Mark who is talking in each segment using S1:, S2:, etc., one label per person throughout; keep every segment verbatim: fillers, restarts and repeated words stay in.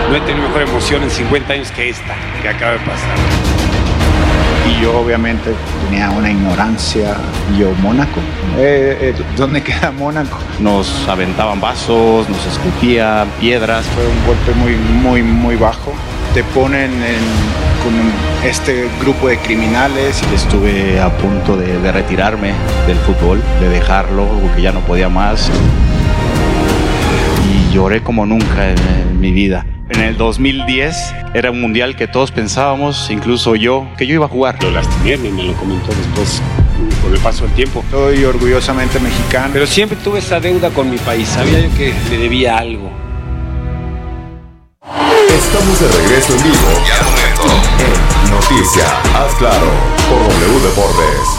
S1: No he tenido mejor emoción en cincuenta años que esta, que acaba de pasar.
S2: Y yo obviamente tenía una ignorancia. Yo, Mónaco, eh, eh, ¿dónde queda Mónaco?
S3: Nos aventaban vasos, nos escupían piedras.
S2: Fue un golpe muy, muy, muy bajo. Te ponen en, con este grupo de criminales.
S3: Estuve a punto de, de retirarme del fútbol, de dejarlo, porque ya no podía más. Y lloré como nunca en, en mi vida. En el dos mil diez era un mundial que todos pensábamos, incluso yo, que yo iba a jugar.
S1: Lo lastimé, me, me lo comentó después con el paso del tiempo.
S2: Soy orgullosamente mexicano.
S1: Pero siempre tuve esa deuda con mi país. Sabía yo que le debía algo.
S4: Estamos de regreso en vivo. En Noticia, haz claro, por W Deportes.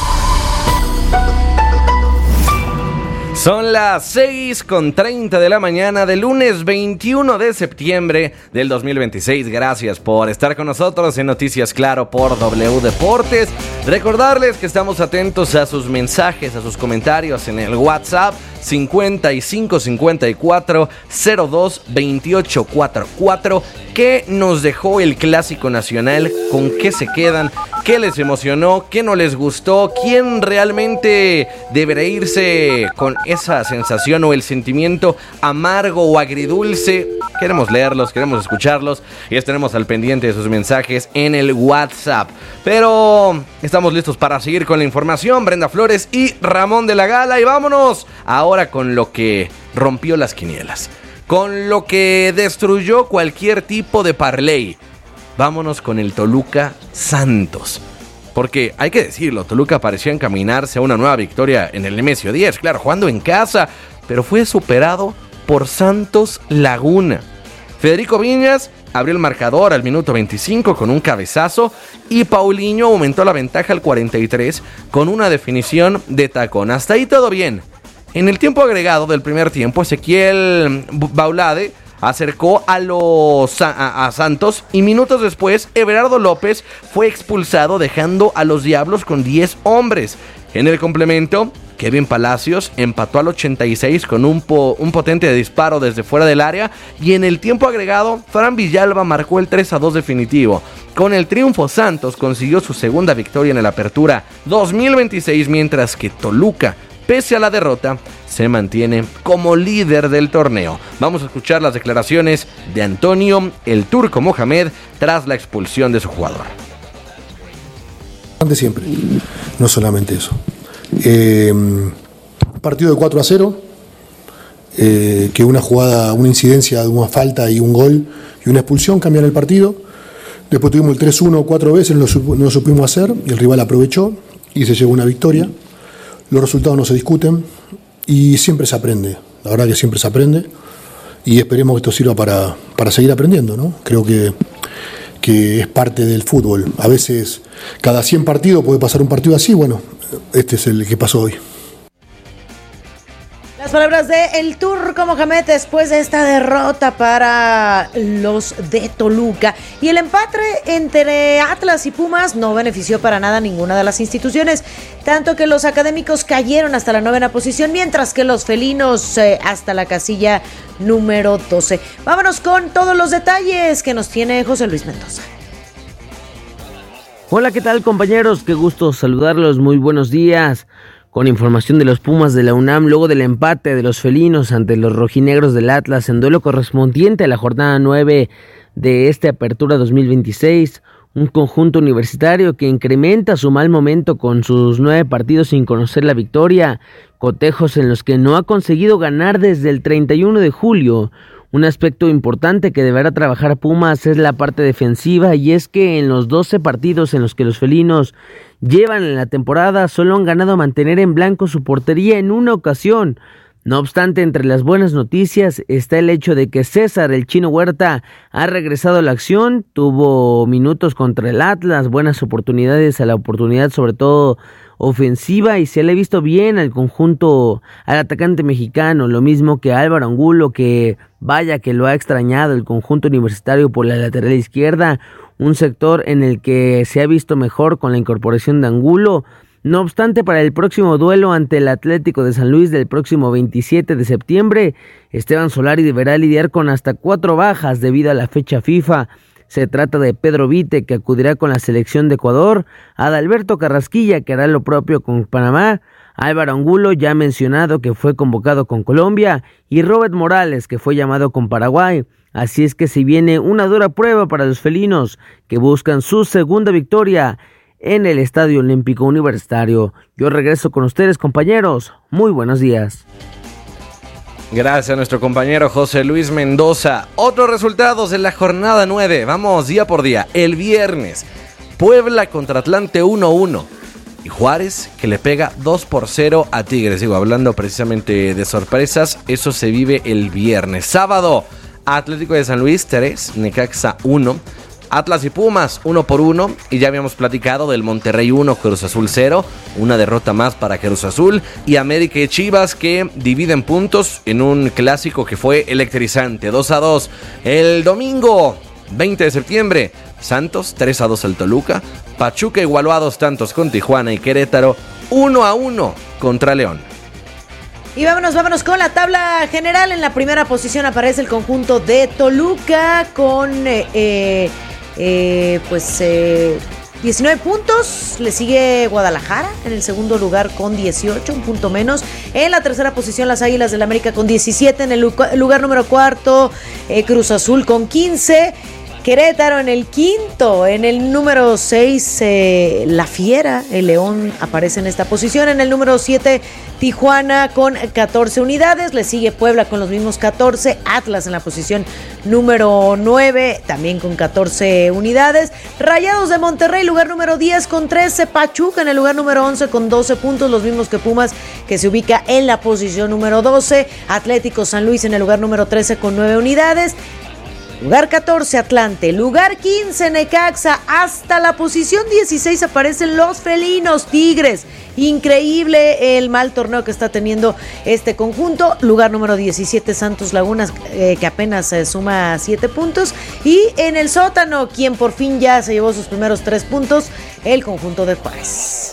S5: Son las seis con treinta de la mañana del lunes veintiuno de septiembre del dos mil veintiséis. Gracias por estar con nosotros en Noticias Claro por W Deportes. Recordarles que estamos atentos a sus mensajes, a sus comentarios en el WhatsApp cincuenta y cinco cincuenta y cuatro cero dos veintiocho cuarenta y cuatro. ¿Qué nos dejó el Clásico Nacional? ¿Con qué se quedan? ¿Qué les emocionó? ¿Qué no les gustó? ¿Quién realmente deberá irse con esa sensación o el sentimiento amargo o agridulce? Queremos leerlos, queremos escucharlos y estaremos al pendiente de sus mensajes en el WhatsApp. Pero estamos listos para seguir con la información. Brenda Flores y Ramón de la Gala. Y vámonos ahora con lo que rompió las quinielas, con lo que destruyó cualquier tipo de parlay. Vámonos con el Toluca Santos. Porque hay que decirlo, Toluca parecía encaminarse a una nueva victoria en el Nemesio diez, claro, jugando en casa, pero fue superado por Santos Laguna. Federico Viñas abrió el marcador al minuto veinticinco con un cabezazo y Paulinho aumentó la ventaja al cuarenta y tres con una definición de tacón. Hasta ahí todo bien. En el tiempo agregado del primer tiempo, Ezequiel Baulade acercó a los a, a Santos y minutos después Everardo López fue expulsado, dejando a los Diablos con diez hombres. En el complemento, Kevin Palacios empató al ochenta y seis con un, po, un potente disparo desde fuera del área, y en el tiempo agregado Fran Villalba marcó el tres a dos definitivo. Con el triunfo, Santos consiguió su segunda victoria en el Apertura dos mil veintiséis, mientras que Toluca, pese a la derrota, se mantiene como líder del torneo. Vamos a escuchar las declaraciones de Antonio el Turco Mohamed tras la expulsión de su jugador.
S6: Siempre, no solamente eso. Eh, partido de cuatro a cero, eh, que una jugada, una incidencia de una falta y un gol y una expulsión cambian el partido. Después tuvimos el tres uno cuatro veces, no lo supimos hacer y el rival aprovechó y se llevó una victoria. Los resultados no se discuten y siempre se aprende, la verdad que siempre se aprende, y esperemos que esto sirva para, para seguir aprendiendo, ¿no? Creo que, que es parte del fútbol. A veces cada cien partidos puede pasar un partido así, bueno, este es el que pasó hoy.
S7: Las palabras de el Turco Mohamed después de esta derrota para los de Toluca. Y el empate entre Atlas y Pumas no benefició para nada a ninguna de las instituciones, tanto que los académicos cayeron hasta la novena posición, mientras que los felinos eh, hasta la casilla número doce. Vámonos con todos los detalles que nos tiene José Luis Mendoza.
S8: Hola, ¿qué tal, compañeros? Qué gusto saludarlos, muy buenos días. Con información de los Pumas de la UNAM, luego del empate de los felinos ante los rojinegros del Atlas en duelo correspondiente a la jornada nueve de esta Apertura dos mil veintiséis, un conjunto universitario que incrementa su mal momento con sus nueve partidos sin conocer la victoria, cotejos en los que no ha conseguido ganar desde el treinta y uno de julio. Un aspecto importante que deberá trabajar Pumas es la parte defensiva, y es que en los doce partidos en los que los felinos llevan en la temporada solo han ganado mantener en blanco su portería en una ocasión. No obstante, entre las buenas noticias está el hecho de que César el Chino Huerta ha regresado a la acción, tuvo minutos contra el Atlas, buenas oportunidades a la oportunidad sobre todo ofensiva, y se le ha visto bien al conjunto, al atacante mexicano, lo mismo que a Álvaro Angulo, que vaya que lo ha extrañado el conjunto universitario por la lateral izquierda, un sector en el que se ha visto mejor con la incorporación de Angulo. No obstante, para el próximo duelo ante el Atlético de San Luis del próximo veintisiete de septiembre, Esteban Solari deberá lidiar con hasta cuatro bajas debido a la fecha FIFA. Se trata de Pedro Vite, que acudirá con la selección de Ecuador, Adalberto Carrasquilla, que hará lo propio con Panamá, Álvaro Angulo, ya mencionado, que fue convocado con Colombia, y Robert Morales, que fue llamado con Paraguay. Así es que se viene una dura prueba para los felinos, que buscan su segunda victoria en el Estadio Olímpico Universitario. Yo regreso con ustedes, compañeros. Muy buenos días.
S5: Gracias a nuestro compañero José Luis Mendoza. Otros resultados de la jornada nueve. Vamos día por día. El viernes, Puebla contra Atlante uno uno. Y Juárez, que le pega dos por cero a Tigres. Digo, hablando precisamente de sorpresas, eso se vive el viernes. Sábado, Atlético de San Luis tres, Necaxa uno. Atlas y Pumas uno por uno, y ya habíamos platicado del Monterrey uno, Cruz Azul cero, una derrota más para Cruz Azul, y América y Chivas, que dividen puntos en un clásico que fue electrizante, dos a dos. El domingo veinte de septiembre, Santos tres a dos al Toluca, Pachuca igualó a dos tantos con Tijuana, y Querétaro uno a uno contra León.
S7: Y vámonos, vámonos con la tabla general. En la primera posición aparece el conjunto de Toluca con eh, eh, eh, pues eh, diecinueve puntos. Le sigue Guadalajara en el segundo lugar con dieciocho, un punto menos. En la tercera posición las Águilas del América con diecisiete. En el lugar número cuarto eh, Cruz Azul con quince. Querétaro en el quinto. En el número seis eh, La Fiera, el León, aparece en esta posición. En el número siete Tijuana con catorce unidades. Le sigue Puebla con los mismos catorce. Atlas en la posición número nueve, también con catorce unidades. Rayados de Monterrey, lugar número diez con trece. Pachuca en el lugar número once con doce puntos, los mismos que Pumas, que se ubica en la posición número doce. Atlético San Luis en el lugar número trece con nueve unidades. Lugar catorce, Atlante. Lugar quince, Necaxa. Hasta la posición dieciséis aparecen los felinos, Tigres. Increíble el mal torneo que está teniendo este conjunto. Lugar número diecisiete, Santos Lagunas, eh, que apenas eh, suma siete puntos. Y en el sótano, quien por fin ya se llevó sus primeros tres puntos, el conjunto de Juárez.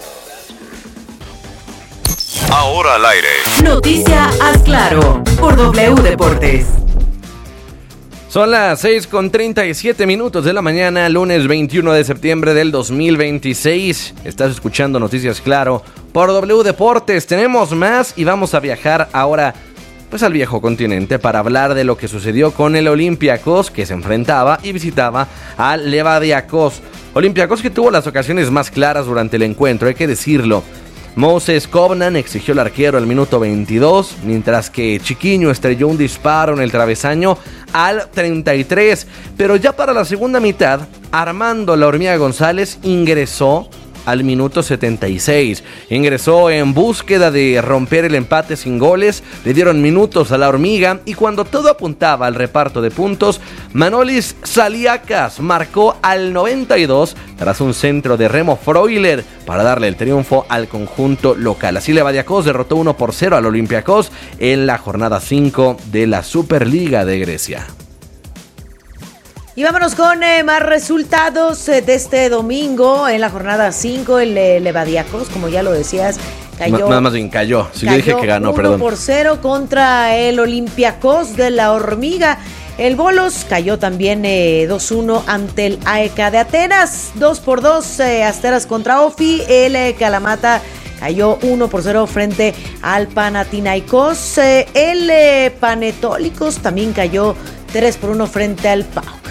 S4: Ahora al aire.
S9: Noticia Haz Claro por W Deportes.
S5: Son las seis con treinta y siete minutos de la mañana, lunes veintiuno de septiembre del dos mil veintiséis. Estás escuchando Noticias Claro por W Deportes. Tenemos más y vamos a viajar ahora pues al viejo continente para hablar de lo que sucedió con el Olympiacos, que se enfrentaba y visitaba al Levadiakos. Olympiacos que tuvo las ocasiones más claras durante el encuentro, hay que decirlo. Moses Kovnan exigió al arquero al minuto veintidós, mientras que Chiquiño estrelló un disparo en el travesaño al treinta y tres. Pero ya para la segunda mitad, Armando La Hormiga González ingresó al minuto setenta y seis. Ingresó en búsqueda de romper el empate sin goles. Le dieron minutos a La Hormiga y cuando todo apuntaba al reparto de puntos, Manolis Saliakas marcó al noventa y dos tras un centro de Remo Freuler para darle el triunfo al conjunto local. Así Levadiakos derrotó uno por cero al Olympiacos en la jornada cinco de la Superliga de Grecia.
S7: Y vámonos con eh, más resultados eh, de este domingo. En la jornada cinco, el eh, Levadiakos, como ya lo decías, cayó.
S5: Nada más bien cayó. Si yo dije que ganó, perdón.
S7: uno por cero contra el Olympiacos de La Hormiga. El Bolos cayó también eh, dos uno ante el A E K de Atenas. dos por dos, eh, Asteras contra Ofi. El eh, Kalamata cayó uno por cero frente al Panathinaikos. Eh, el eh, Panetólicos también cayó tres por uno frente al P A O K.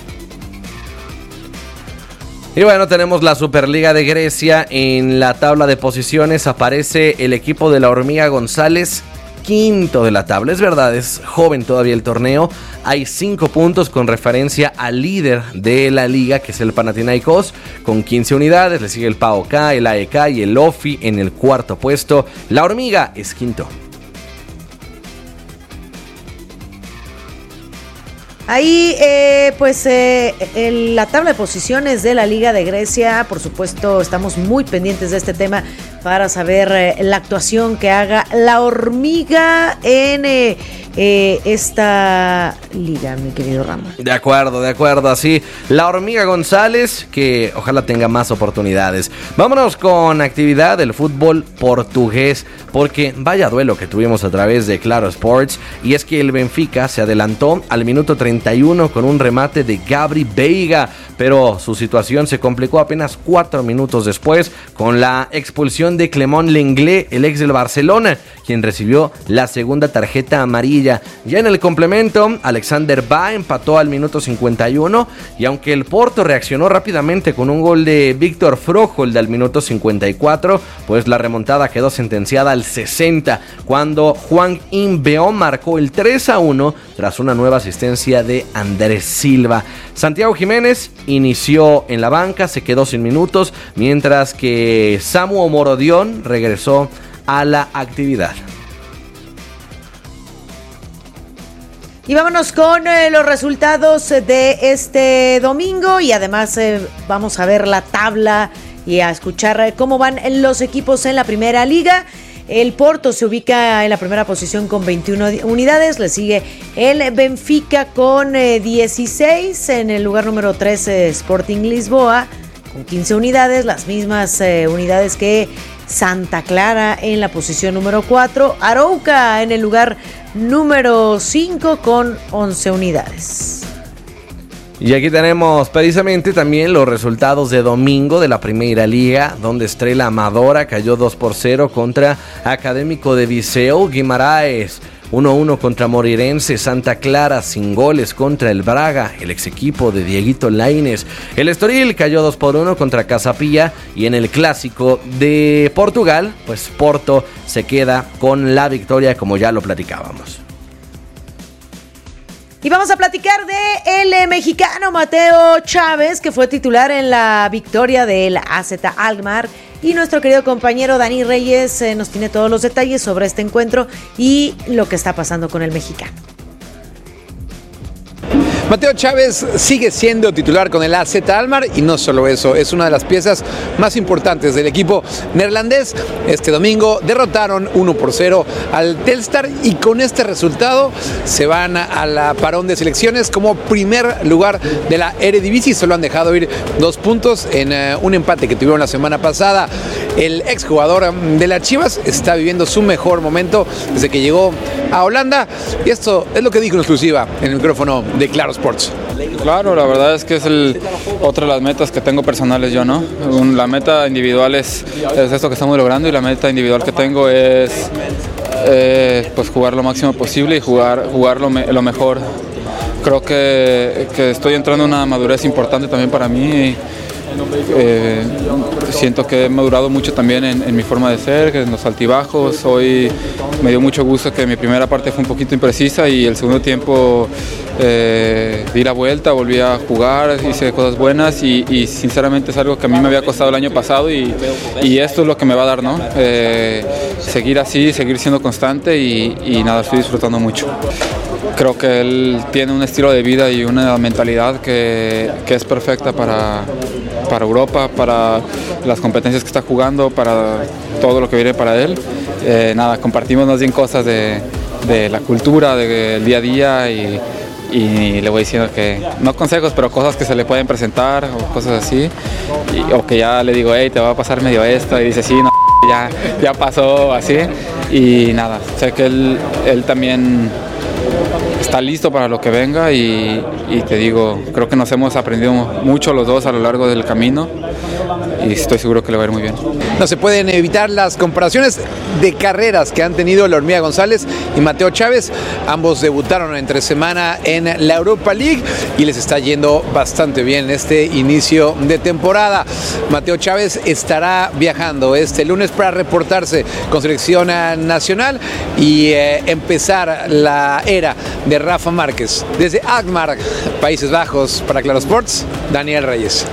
S5: Y bueno, tenemos la Superliga de Grecia. En la tabla de posiciones aparece el equipo de La Hormiga González, quinto de la tabla. Es verdad, es joven todavía el torneo. Hay cinco puntos con referencia al líder de la liga, que es el Panathinaikos, con quince unidades. Le sigue el P A O K, el A E K y el Ofi en el cuarto puesto. La Hormiga es quinto.
S7: Ahí, eh, pues, eh, en la tabla de posiciones de la Liga de Grecia, por supuesto, estamos muy pendientes de este tema para saber eh, la actuación que haga La Hormiga en eh, eh, esta liga, mi querido Rama.
S5: De acuerdo, de acuerdo, así la Hormiga González, que ojalá tenga más oportunidades. Vámonos con actividad del fútbol portugués, porque vaya duelo que tuvimos a través de Claro Sports, y es que el Benfica se adelantó al minuto treinta y uno con un remate de Gabri Veiga, pero su situación se complicó apenas cuatro minutos después con la expulsión de Clément Lenglet, el ex del Barcelona, quien recibió la segunda tarjeta amarilla. Ya en el complemento, Alexander Ba empató al minuto cincuenta y uno, y aunque el Porto reaccionó rápidamente con un gol de Víctor Froholt al minuto cincuenta y cuatro, pues la remontada quedó sentenciada al sesenta, cuando Juan Inbeón marcó el tres a uno tras una nueva asistencia de Andrés Silva. Santiago Jiménez inició en la banca, se quedó sin minutos, mientras que Samu Morodión regresó a la actividad.
S7: Y vámonos con eh, los resultados de este domingo, y además eh, vamos a ver la tabla y a escuchar eh, cómo van los equipos en la primera liga. El Porto se ubica en la primera posición con veintiuna unidades, le sigue el Benfica con eh, dieciséis, en el lugar número trece Sporting Lisboa con quince unidades, las mismas eh, unidades que Santa Clara en la posición número cuatro, Arouca en el lugar número cinco con once unidades.
S5: Y aquí tenemos precisamente también los resultados de domingo de la Primera Liga, donde Estrela Amadora cayó dos por cero contra Académico de Viseu, Guimaraes uno a uno contra Moreirense, Santa Clara sin goles contra el Braga, el ex equipo de Dieguito Lainez. El Estoril cayó dos por uno contra Casapilla, y en el clásico de Portugal, pues Porto se queda con la victoria, como ya lo platicábamos.
S7: Y vamos a platicar de el mexicano Mateo Chávez, que fue titular en la victoria del A Z Alkmaar. Y nuestro querido compañero Dani Reyes eh, nos tiene todos los detalles sobre este encuentro y lo que está pasando con el mexicano.
S1: Mateo Chávez sigue siendo titular con el A Z Alkmaar, y no solo eso, es una de las piezas más importantes del equipo neerlandés. Este domingo derrotaron uno por cero al Telstar, y con este resultado se van a la parón de selecciones como primer lugar de la Eredivisie. Solo han dejado ir dos puntos en uh, un empate que tuvieron la semana pasada. El exjugador de las Chivas está viviendo su mejor momento desde que llegó a Holanda, y esto es lo que dijo en exclusiva en el micrófono de Claro Sports.
S10: Claro, la verdad es que es el, otra de las metas que tengo personales yo, ¿no? La meta individual es, es esto que estamos logrando, y la meta individual que tengo es eh, pues jugar lo máximo posible y jugar, jugar lo, me, lo mejor. Creo que, que estoy entrando en una madurez importante también para mí. Y, Eh, siento que he madurado mucho también en, en mi forma de ser, en los altibajos. Hoy me dio mucho gusto que mi primera parte fue un poquito imprecisa, y el segundo tiempo eh, di la vuelta, volví a jugar, hice cosas buenas, y, y sinceramente es algo que a mí me había costado el año pasado, y, y esto es lo que me va a dar, ¿no? Eh, seguir así, seguir siendo constante, y, y nada, estoy disfrutando mucho. Creo que él tiene un estilo de vida y una mentalidad que, que es perfecta para, para Europa, para las competencias que está jugando, para todo lo que viene para él. Eh, nada, compartimos más bien cosas de, de la cultura, del día a día, y, y le voy diciendo que, no consejos, pero cosas que se le pueden presentar o cosas así, y, o que ya le digo, hey, te va a pasar medio esto, y dice, sí, no, ya, ya pasó, así. Y nada, sé que él, él también está listo para lo que venga, y, y te digo, creo que nos hemos aprendido mucho los dos a lo largo del camino, y estoy seguro que le va a ir muy bien.
S1: No se pueden evitar las comparaciones de carreras que han tenido la Hormiga González y Mateo Chávez. Ambos debutaron entre semana en la Europa League, y les está yendo bastante bien este inicio de temporada. Mateo Chávez estará viajando este lunes para reportarse con selección nacional y eh, empezar la era de Rafa Márquez. Desde Alkmaar, Países Bajos, para Claro Sports, Daniel Reyes.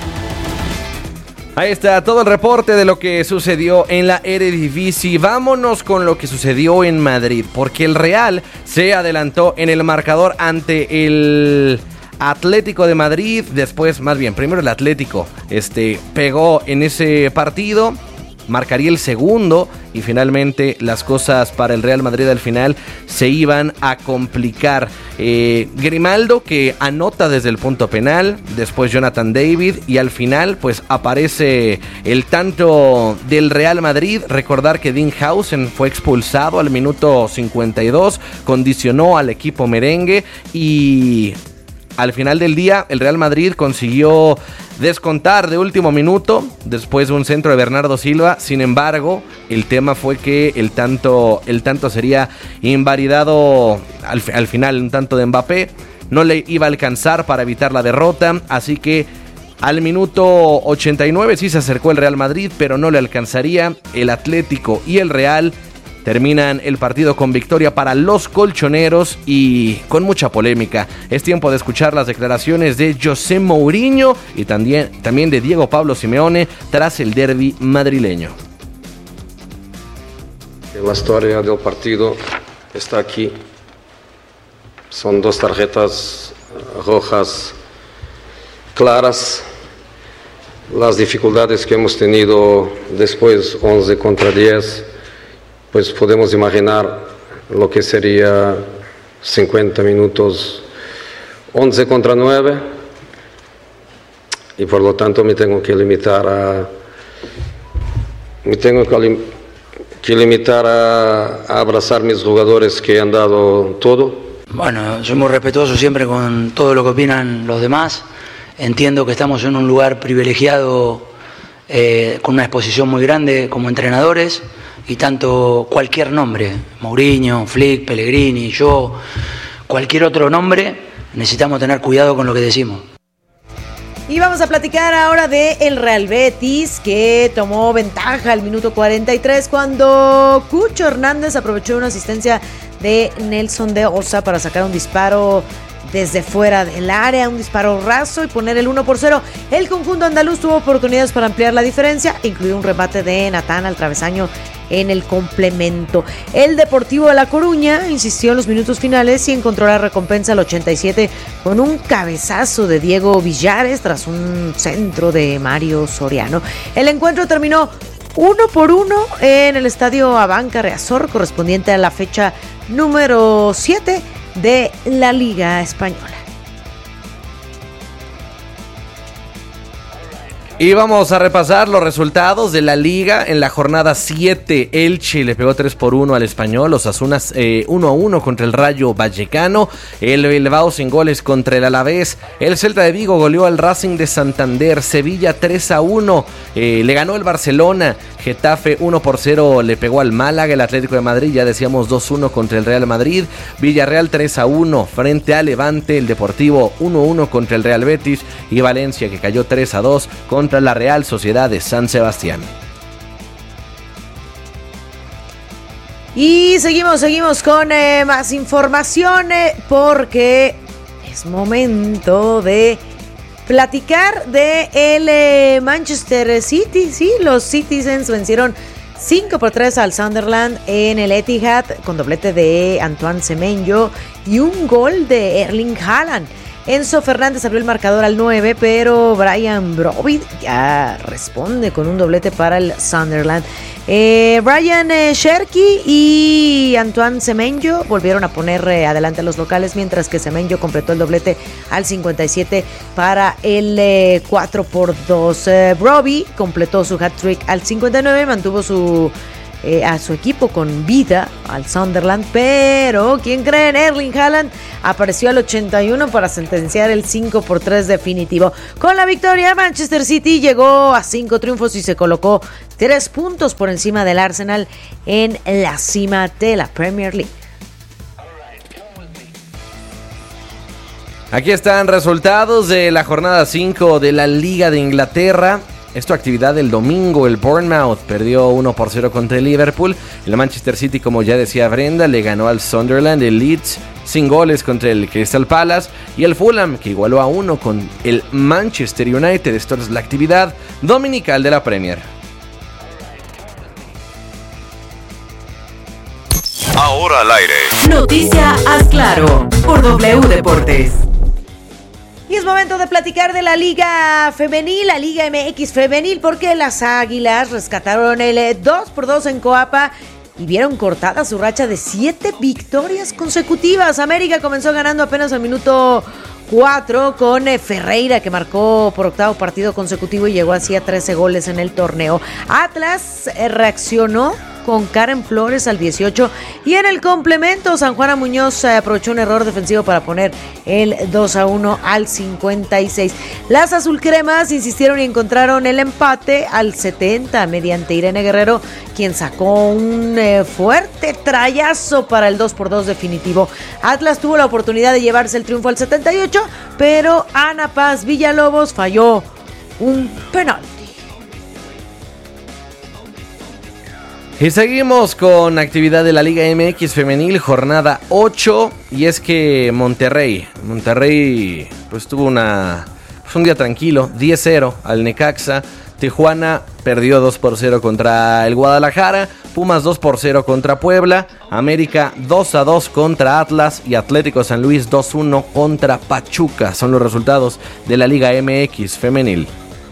S5: Ahí está todo el reporte de lo que sucedió en la Eredivisie. Vámonos con lo que sucedió en Madrid, porque el Real se adelantó en el marcador ante el Atlético de Madrid. Después, más bien, primero el Atlético este, pegó en ese partido, marcaría el segundo y finalmente las cosas para el Real Madrid al final se iban a complicar. Eh, Grimaldo que anota desde el punto penal, después Jonathan David y al final pues aparece el tanto del Real Madrid. Recordar que Dinghausen fue expulsado al minuto cincuenta y dos, condicionó al equipo merengue y al final del día el Real Madrid consiguió descontar de último minuto después de un centro de Bernardo Silva. Sin embargo, el tema fue que el tanto, el tanto sería invalidado al, al final, un tanto de Mbappé. No le iba a alcanzar para evitar la derrota, así que al minuto ochenta y nueve sí se acercó el Real Madrid, pero no le alcanzaría. El Atlético y el Real terminan el partido con victoria para los colchoneros y con mucha polémica. Es tiempo de escuchar las declaraciones de José Mourinho y también, también de Diego Pablo Simeone tras el derbi madrileño.
S11: La historia del partido está aquí. Son dos tarjetas rojas claras. Las dificultades que hemos tenido después, once contra diez, pues podemos imaginar lo que sería cincuenta minutos, once contra nueve, y por lo tanto me tengo que limitar a me tengo que, lim, que limitar a, a abrazar mis jugadores que han dado todo.
S12: Bueno, soy muy respetuoso siempre con todo lo que opinan los demás. Entiendo que estamos en un lugar privilegiado eh, con una exposición muy grande como entrenadores. Y tanto cualquier nombre, Mourinho, Flick, Pellegrini, yo, cualquier otro nombre, necesitamos tener cuidado con lo que decimos.
S7: Y vamos a platicar ahora de el Real Betis, que tomó ventaja al minuto cuarenta y tres cuando Cucho Hernández aprovechó una asistencia de Nelson de Osa para sacar un disparo desde fuera del área, un disparo raso y poner el uno por cero. El conjunto andaluz tuvo oportunidades para ampliar la diferencia, incluido un remate de Natán al travesaño en el complemento. El Deportivo de La Coruña insistió en los minutos finales y encontró la recompensa al ochenta y siete con un cabezazo de Diego Villares tras un centro de Mario Soriano. El encuentro terminó uno por uno en el estadio Abanca Reazor, correspondiente a la fecha número siete de la Liga Española.
S5: Y vamos a repasar los resultados de la Liga en la jornada siete. Elche le pegó tres por uno al Español, Osasuna eh, uno a uno contra el Rayo Vallecano, el Bilbao sin goles contra el Alavés, el Celta de Vigo goleó al Racing de Santander, Sevilla tres a uno, eh, le ganó el Barcelona, Getafe uno por cero le pegó al Málaga, el Atlético de Madrid ya decíamos dos uno contra el Real Madrid, Villarreal tres a uno frente a Levante, el Deportivo uno a uno contra el Real Betis y Valencia que cayó tres a dos contra la Real Sociedad de San Sebastián.
S7: Y seguimos, seguimos con eh, más información eh, porque es momento de platicar de el eh, Manchester City. Sí, los Citizens vencieron cinco por tres al Sunderland en el Etihad con doblete de Antoine Semenyo y un gol de Erling Haaland. Enzo Fernández abrió el marcador al nueve, pero Brian Brobbey ya responde con un doblete para el Sunderland. Eh, Brian eh, Cherki y Antoine Semenyo volvieron a poner eh, adelante a los locales, mientras que Semenyo completó el doblete al cincuenta y siete para el eh, cuatro por dos. Eh, Brobbey completó su hat-trick al cincuenta y nueve, mantuvo su... Eh, a su equipo con vida al Sunderland, pero ¿quién creen? Erling Haaland apareció al ochenta y uno para sentenciar el cinco por tres definitivo. Con la victoria, Manchester City llegó a cinco triunfos y se colocó tres puntos por encima del Arsenal en la cima de la Premier League.
S5: Aquí están resultados de la jornada cinco de la Liga de Inglaterra. Esto actividad del domingo, el Bournemouth perdió uno por cero contra el Liverpool, el Manchester City, como ya decía Brenda, le ganó al Sunderland, el Leeds sin goles contra el Crystal Palace y el Fulham, que igualó a uno con el Manchester United. Esto es la actividad dominical de la Premier.
S4: Ahora al aire.
S9: Noticia Haz Claro por W Deportes.
S7: Y es momento de platicar de la Liga Femenil, la Liga M X Femenil, porque las Águilas rescataron el dos por dos en Coapa y vieron cortada su racha de siete victorias consecutivas. América comenzó ganando apenas al minuto cuatro con Ferreira, que marcó por octavo partido consecutivo y llegó así a trece goles en el torneo. Atlas reaccionó con Karen Flores al dieciocho y en el complemento San Juana Muñoz aprovechó un error defensivo para poner el dos a uno al cincuenta y seis. Las azulcremas insistieron y encontraron el empate al setenta mediante Irene Guerrero, quien sacó un eh, fuerte trayazo para el dos por dos definitivo. Atlas tuvo la oportunidad de llevarse el triunfo al setenta y ocho, pero Ana Paz Villalobos falló un penal.
S5: Y seguimos con actividad de la Liga M X Femenil, jornada ocho, y es que Monterrey, Monterrey pues tuvo una, pues un día tranquilo, diez cero al Necaxa. Tijuana perdió dos por cero contra el Guadalajara, Pumas dos por cero contra Puebla, América dos a dos contra Atlas y Atlético San Luis dos uno contra Pachuca. Son los resultados de la Liga M X Femenil.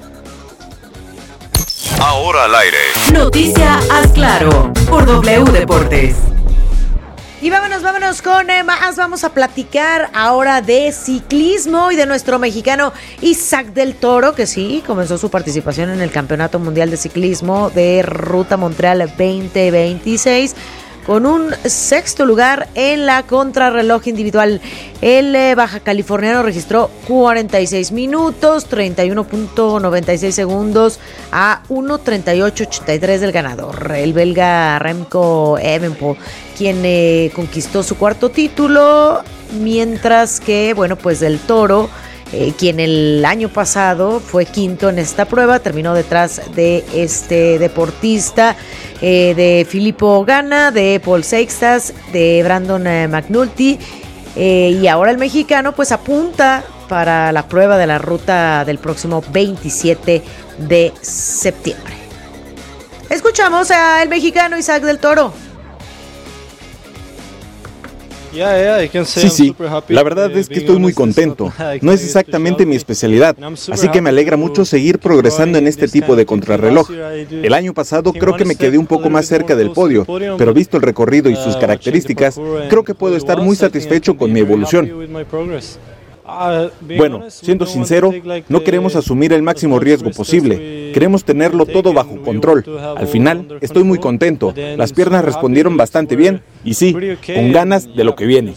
S4: Ahora al aire.
S9: Noticia Haz Claro por W Deportes.
S7: Y vámonos, vámonos con eh, más. Vamos a platicar ahora de ciclismo y de nuestro mexicano Isaac del Toro, que sí, comenzó su participación en el Campeonato Mundial de Ciclismo de Ruta Montreal veinte veintiséis con un sexto lugar en la contrarreloj individual. El eh, baja californiano registró cuarenta y seis minutos, treinta y uno punto noventa y seis segundos a uno treinta y ocho ochenta y tres del ganador, el belga Remco Evenepoel, quien eh, conquistó su cuarto título, mientras que, bueno, pues del Toro, Eh, quien el año pasado fue quinto en esta prueba, terminó detrás de este deportista, eh, de Filippo Ganna, de Paul Seixas, de Brandon eh, McNulty, eh, y ahora el mexicano pues apunta para la prueba de la ruta del próximo veintisiete de septiembre. Escuchamos al mexicano Isaac del Toro.
S13: Sí, sí, la verdad es que estoy muy contento. No es exactamente mi especialidad, así que me alegra mucho seguir progresando en este tipo de contrarreloj. El año pasado creo que me quedé un poco más cerca del podio, pero visto el recorrido y sus características, creo que puedo estar muy satisfecho con mi evolución. Bueno, siendo sincero, no queremos asumir el máximo riesgo posible. Queremos tenerlo todo bajo control. Al final, estoy muy contento. Las piernas respondieron bastante bien y sí, con ganas de lo que viene.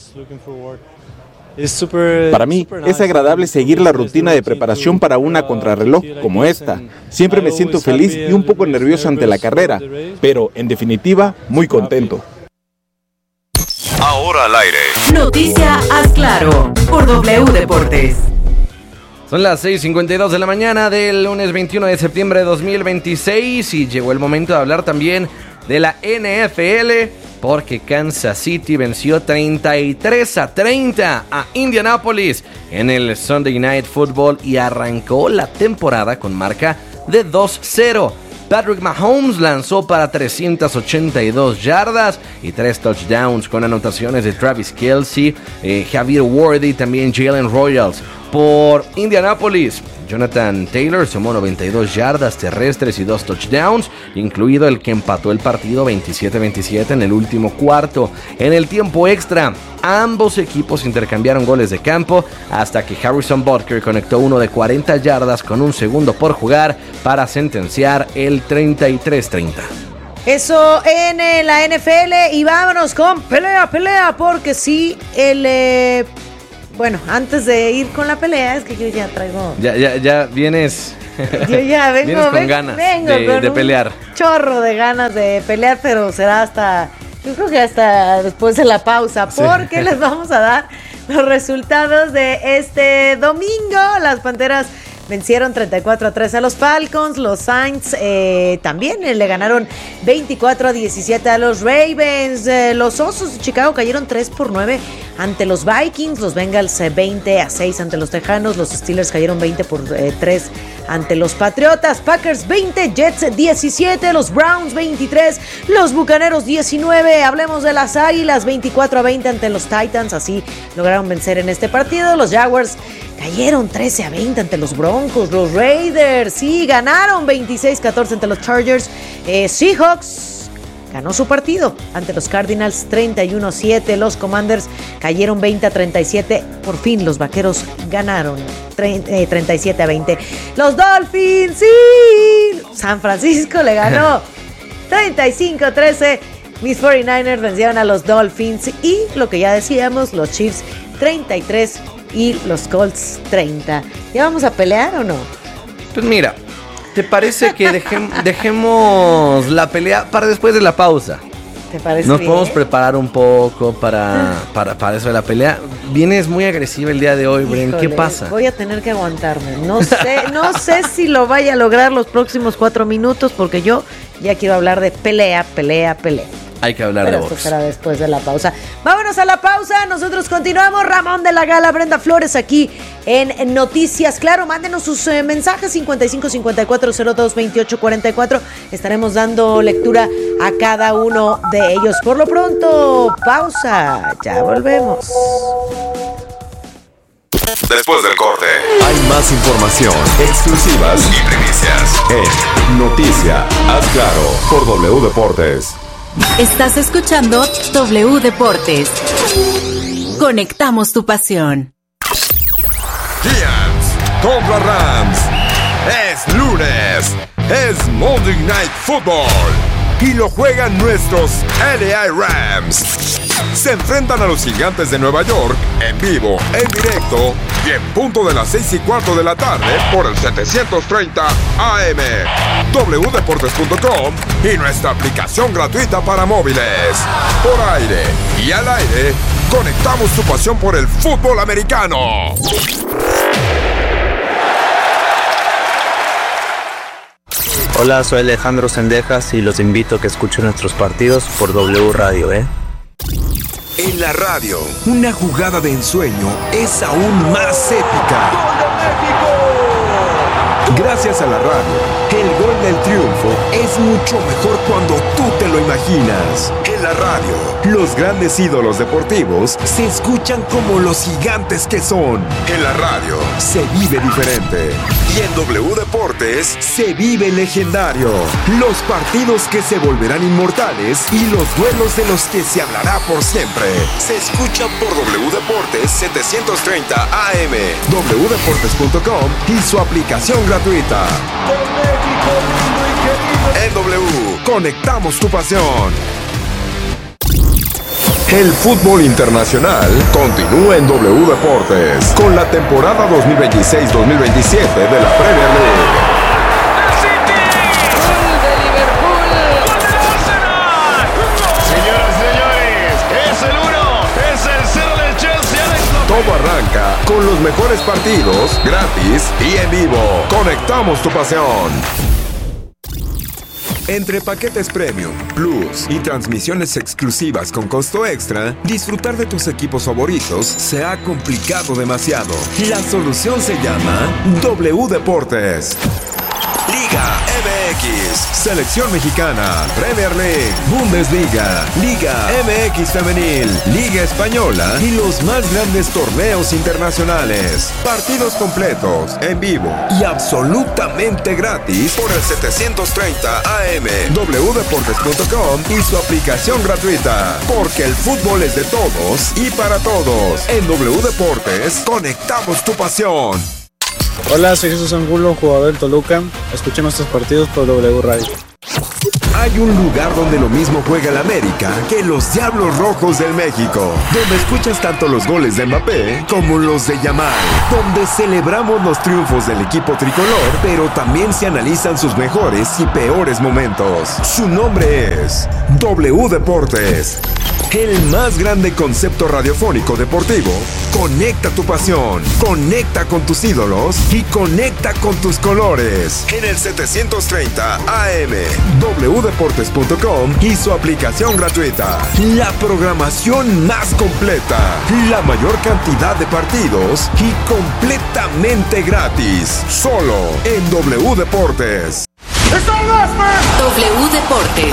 S13: Para mí, es agradable seguir la rutina de preparación para una contrarreloj como esta. Siempre me siento feliz y un poco nervioso ante la carrera, pero, en definitiva, muy contento.
S4: Ahora al aire.
S9: Noticia Haz Claro por W Deportes.
S5: Son las seis cincuenta y dos de la mañana del lunes veintiuno de septiembre de dos mil veintiséis y llegó el momento de hablar también de la N F L, porque Kansas City venció treinta y tres a treinta a Indianapolis en el Sunday Night Football y arrancó la temporada con marca de dos cero. Patrick Mahomes lanzó para trescientas ochenta y dos yardas y tres touchdowns con anotaciones de Travis Kelce, eh, Javier Ward y también Jalen Royals. Por Indianapolis, Jonathan Taylor sumó noventa y dos yardas terrestres y dos touchdowns, incluido el que empató el partido veintisiete veintisiete en el último cuarto. En el tiempo extra, ambos equipos intercambiaron goles de campo hasta que Harrison Butker conectó uno de cuarenta yardas con un segundo por jugar para sentenciar el treinta y tres treinta.
S7: Eso en eh, la N F L, y vámonos con pelea, pelea, porque sí, el... Eh... Bueno, antes de ir con la pelea, es que yo ya traigo...
S5: Ya, ya, ya vienes...
S7: Yo ya vengo,
S5: vienes con
S7: vengo,
S5: ganas
S7: vengo
S5: de,
S7: con
S5: de pelear.
S7: Un chorro de ganas de pelear, pero será hasta... Yo creo que hasta después de la pausa, porque sí. Les vamos a dar los resultados de este domingo. Las Panteras vencieron treinta y cuatro a tres a los Falcons. Los Saints eh, también eh, le ganaron veinticuatro a diecisiete a los Ravens. Eh, los Osos de Chicago cayeron tres por nueve ante los Vikings. Los Bengals eh, veinte a seis ante los Tejanos. Los Steelers cayeron veinte por tres ante los Patriotas. Packers veinte, Jets diecisiete, los Browns veintitrés, los Bucaneros diecinueve. Hablemos de las Águilas, veinticuatro a veinte ante los Titans. Así lograron vencer en este partido. Los Jaguars cayeron trece a veinte ante los Broncos. Los Raiders sí ganaron veintiséis a catorce ante los Chargers. Eh, Seahawks ganó su partido ante los Cardinals treinta y uno a siete. Los Commanders cayeron veinte a treinta y siete. Por fin los Vaqueros ganaron treinta y siete a veinte. Los Dolphins, sí. San Francisco le ganó treinta y cinco a trece. Mis cuarenta y nueve ers vencieron a los Dolphins. Y lo que ya decíamos, los Chiefs treinta y tres y los Colts treinta. ¿Ya vamos a pelear o no?
S5: Pues mira, ¿te parece que dejem, dejemos la pelea para después de la pausa?
S7: ¿Te parece
S5: Nos
S7: bien?
S5: podemos preparar un poco para, para, para eso de la pelea. Vienes muy agresiva el día de hoy, Bren. ¿Qué pasa?
S7: Voy a tener que aguantarme. No sé, no sé si lo vaya a lograr los próximos cuatro minutos porque yo ya quiero hablar de pelea, pelea, pelea.
S5: Hay que hablar
S7: Pero
S5: de
S7: esto
S5: box.
S7: será después de la pausa. Vámonos a la pausa. Nosotros continuamos. Ramón de la Gala, Brenda Flores aquí en Noticias Claro. Mándenos sus eh, mensajes cincuenta y cinco cincuenta y cuatro cero dos veintiocho cuarenta y cuatro. Estaremos dando lectura a cada uno de ellos. Por lo pronto, pausa. Ya volvemos.
S4: Después del corte, hay más información, exclusivas y primicias en Noticia Haz Claro por W Deportes.
S9: Estás escuchando W Deportes. Conectamos tu pasión.
S4: Giants contra Rams. Es lunes. Es Monday Night Football. Y lo juegan nuestros L A Rams. Se enfrentan a los Gigantes de Nueva York en vivo, en directo y en punto de las seis y cuarto de la tarde por el setecientos treinta A M, w deportes punto com y nuestra aplicación gratuita para móviles. Por aire y al aire, conectamos tu pasión por el fútbol americano.
S14: Hola, soy Alejandro Sendejas y los invito a que escuchen nuestros partidos por W Radio, ¿eh?
S4: En la radio, una jugada de ensueño es aún más épica. Gracias a la radio, el gol del triunfo es mucho mejor cuando tú te lo imaginas. En la radio, los grandes ídolos deportivos se escuchan como los gigantes que son. En la radio, se vive diferente. Y en W Deportes, se vive legendario. Los partidos que se volverán inmortales y los duelos de los que se hablará por siempre. Se escuchan por W Deportes setecientos treinta A M, w deportes punto com y su aplicación gratuita. En W, conectamos tu pasión. El fútbol internacional continúa en W Deportes con la temporada dos mil veintiséis dos mil veintisiete de la Premier League. Todo arranca con los mejores partidos, gratis y en vivo. Conectamos tu pasión. Entre paquetes Premium, Plus y transmisiones exclusivas con costo extra, disfrutar de tus equipos favoritos se ha complicado demasiado. La solución se llama W Deportes. Liga M X, Selección Mexicana, Premier League, Bundesliga, Liga M X Femenil, Liga Española y los más grandes torneos internacionales. Partidos completos, en vivo y absolutamente gratis por el setecientos treinta A M, w deportes punto com y su aplicación gratuita. Porque el fútbol es de todos y para todos. En W Deportes, conectamos tu pasión.
S15: Hola, soy Jesús Angulo, jugador del Toluca. Escuchen nuestros partidos por W Radio.
S4: Hay un lugar donde lo mismo juega el América que los Diablos Rojos del México, donde escuchas tanto los goles de Mbappé como los de Yamal, donde celebramos los triunfos del equipo tricolor, pero también se analizan sus mejores y peores momentos. Su nombre es W Deportes. el más grande concepto radiofónico deportivo. Conecta tu pasión, conecta con tus ídolos y conecta con tus colores. En el setecientos treinta A M, doble u deportes punto com y su aplicación gratuita. La programación más completa, la mayor cantidad de partidos y completamente gratis. Solo en W Deportes.
S9: W Deportes.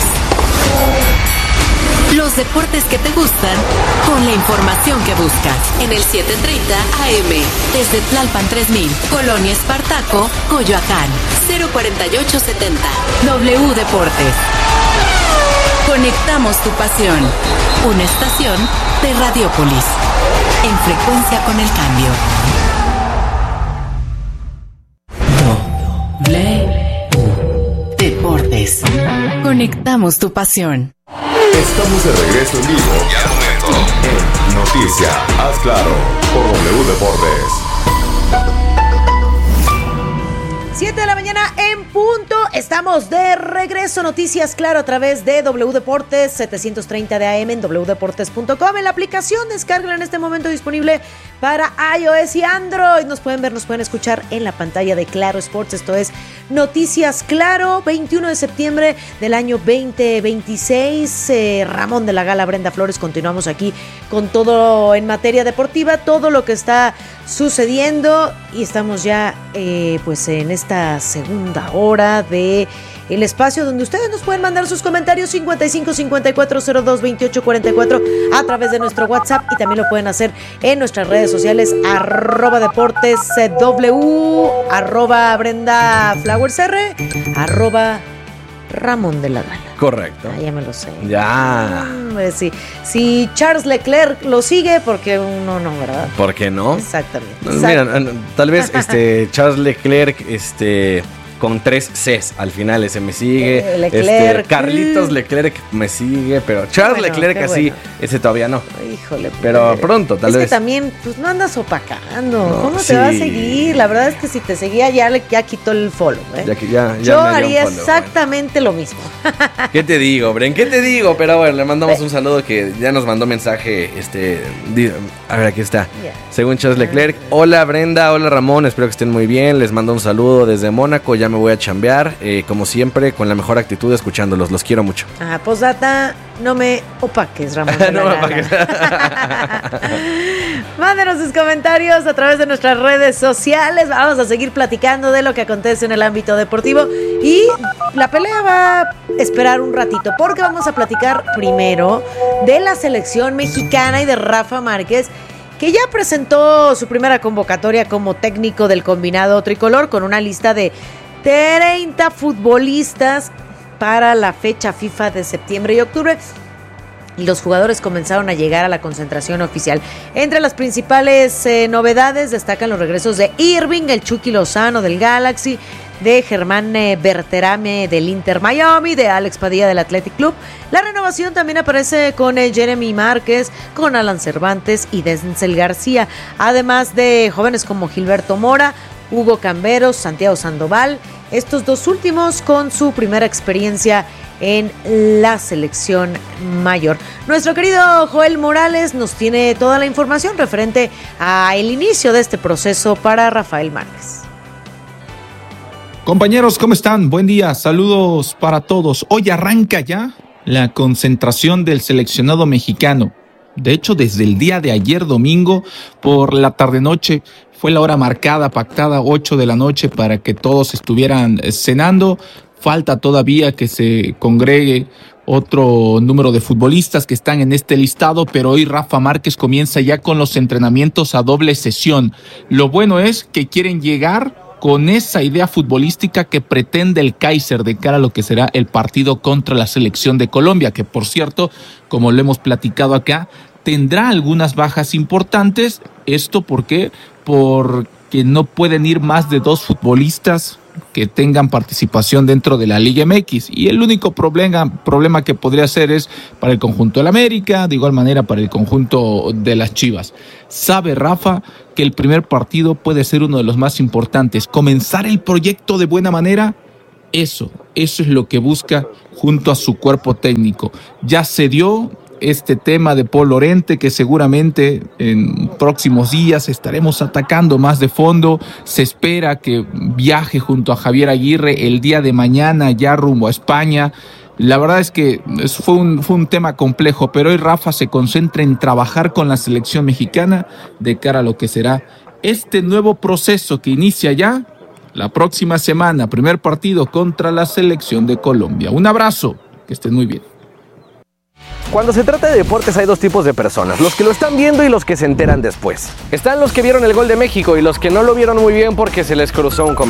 S9: Los deportes que te gustan con la información que buscas. En el setecientos treinta A M, desde Tlalpan tres mil, Colonia Espartaco, Coyoacán, cero cuarenta y ocho setenta. W Deportes. Conectamos tu pasión. Una estación de Radiópolis. En frecuencia con el cambio. W Deportes. Conectamos tu pasión.
S16: Estamos de regreso en vivo y al momento en Noticia, haz claro, por W Deportes.
S7: siete de la mañana en punto. Estamos de regreso. Noticias claro a través de W Deportes setecientos treinta de A M en doble u deportes punto com. En la aplicación, descárgala en este momento disponible para iOS y Android. Nos pueden ver, nos pueden escuchar en la pantalla de Claro Sports. Esto es Noticias Claro, veintiuno de septiembre del año veinte veintiséis. Eh, Ramón de la Gala, Brenda Flores. Continuamos aquí con todo en materia deportiva, todo lo que está sucediendo y estamos ya eh, pues en esta segunda hora de el espacio donde ustedes nos pueden mandar sus comentarios cincuenta y cinco cincuenta y cuatro cero dos veintiocho cuarenta y cuatro a través de nuestro WhatsApp y también lo pueden hacer en nuestras redes sociales arroba deportes w, arroba Brenda Flowers R, arroba Ramón de la Gala.
S5: Correcto.
S7: Ah, ya me lo sé.
S5: Ya.
S7: Hombre, sí. Si Charles Leclerc lo sigue, porque uno no, ¿verdad?
S5: ¿Por qué no?
S7: Exactamente.
S5: Mira, tal vez este Charles Leclerc, este con tres Cs al final, ese me sigue.
S7: Leclerc.
S5: Este, Carlitos Leclerc me sigue, pero Charles
S7: bueno,
S5: Leclerc así,
S7: bueno.
S5: ese todavía no.
S7: Híjole.
S5: Pero pues, pronto, tal
S7: es
S5: vez.
S7: Es que también, pues no andas opacando.
S5: No,
S7: ¿Cómo
S5: sí.
S7: te va a seguir? La verdad es que si te seguía ya, ya quitó el follow, ¿eh?
S5: Ya, ya, ya
S7: Yo
S5: me dio
S7: haría
S5: un follow,
S7: exactamente bueno. lo mismo.
S5: ¿Qué te digo, Bren? ¿Qué te digo? Pero bueno, le mandamos un saludo que ya nos mandó mensaje, este, a ver, aquí está. Yeah. Según Charles Leclerc, hola Brenda, hola Ramón, espero que estén muy bien, les mando un saludo desde Mónaco, ya me voy a chambear, eh, como siempre, con la mejor actitud escuchándolos, los quiero mucho.
S7: Ah, postdata, no me opaques, Ramón.
S5: No me opaques.
S7: Mándenos sus comentarios a través de nuestras redes sociales. Vamos a seguir platicando de lo que acontece en el ámbito deportivo. Y la pelea va a esperar un ratito, porque vamos a platicar primero de la selección mexicana y de Rafa Márquez, que ya presentó su primera convocatoria como técnico del combinado tricolor con una lista de treinta futbolistas para la fecha FIFA de septiembre y octubre. Y los jugadores comenzaron a llegar a la concentración oficial. Entre las principales eh, novedades destacan los regresos de Irving, el Chucky Lozano del Galaxy, de Germán eh, Berterame del Inter Miami, de Alex Padilla del Athletic Club. La renovación también aparece con eh, Jeremy Márquez, con Alan Cervantes y Denzel García, además de jóvenes como Gilberto Mora, Hugo Camberos, Santiago Sandoval, estos dos últimos con su primera experiencia en la selección mayor. Nuestro querido Joel Morales nos tiene toda la información referente al inicio de este proceso para Rafael Márquez.
S17: Compañeros, ¿cómo están? Buen día, saludos para todos. Hoy arranca ya la concentración del seleccionado mexicano. De hecho, desde el día de ayer domingo por la tarde-noche fue la hora marcada, pactada, ocho de la noche, para que todos estuvieran cenando. Falta todavía que se congregue otro número de futbolistas que están en este listado, pero hoy Rafa Márquez comienza ya con los entrenamientos a doble sesión. Lo bueno es que quieren llegar con esa idea futbolística que pretende el Kaiser de cara a lo que será el partido contra la selección de Colombia, que por cierto, como lo hemos platicado acá, tendrá algunas bajas importantes. ¿Esto por qué? Porque no pueden ir más de dos futbolistas que tengan participación dentro de la Liga M X, y el único problema, problema que podría ser es para el conjunto del América, de igual manera para el conjunto de las Chivas. Sabe Rafa que el primer partido puede ser uno de los más importantes, comenzar el proyecto de buena manera. Eso, eso es lo que busca junto a su cuerpo técnico. Ya se dio este tema de Paul Lorente, que seguramente en próximos días estaremos atacando más de fondo. Se espera que viaje junto a Javier Aguirre el día de mañana ya rumbo a España. La verdad es que fue un, fue un tema complejo, pero hoy Rafa se concentra en trabajar con la selección mexicana de cara a lo que será este nuevo proceso que inicia ya la próxima semana, primer partido contra la selección de Colombia. Un abrazo, que estén muy bien.
S5: Cuando se trata de deportes hay dos tipos de personas, los que lo están viendo y los que se enteran después. Están los que vieron el gol de México y los que no lo vieron muy bien porque se les cruzó un comentario.